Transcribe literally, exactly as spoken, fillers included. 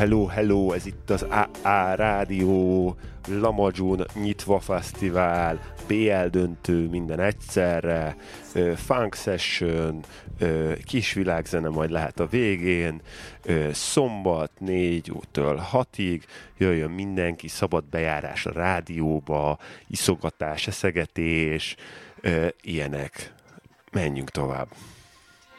Hello, hello, ez itt az á á Rádió, Lamajun Nyitva Fesztivál, bé el döntő minden egyszerre, uh, Funk Session, uh, kis világzene majd lehet a végén, uh, szombat négytől hatig, jöjjön mindenki, szabad bejárás a rádióba, iszogatás, eszegetés, uh, ilyenek. Menjünk tovább.